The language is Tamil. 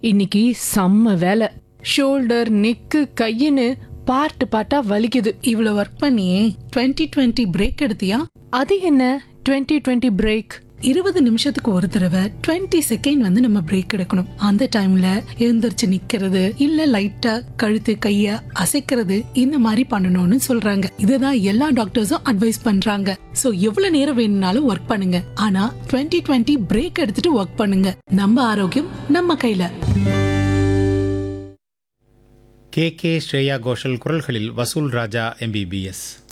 இன்னைக்கு செம்ம வேலை. ஷோல்டர், நெக்கு, கையின்னு பார்ட் பார்ட்டா வலிக்குது. இவ்வளவு ஒர்க் பண்ணியே 2020 பிரேக் எடுத்தியா? அது என்ன 2020 பிரேக்? 20 நிமிஷத்துக்கு ஒரு தடவை 20 செகண்ட் வந்து நம்ம பிரேக் எடுக்கணும். அந்த டைம்ல எழுந்திருச்சு நிக்கிறது, இல்ல லைட்டா கழுத்து கைய அசைக்கிறது, இந்த மாதிரி பண்ணணும்னு சொல்றாங்க. இதுதான் எல்லா டாக்டர்ஸும் அட்வைஸ் பண்றாங்க. சோ எவ்வளவு நேரம் வேணும்னாலும் ஒர்க் பண்ணுங்க, ஆனா 2020 பிரேக் எடுத்துட்டு ஒர்க் பண்ணுங்க. நம்ம ஆரோக்கியம் நம்ம கையில. கே. ஸ்ரேயா கோஷல் குரல்களில் வசூல் ராஜா MBBS.